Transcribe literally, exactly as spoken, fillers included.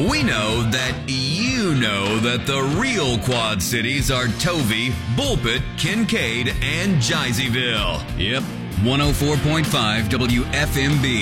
We know that you know that the real Quad Cities are Tovey, Bulpett, Kincaid, and Jeiseyville. Yep, one oh four point five W F M B.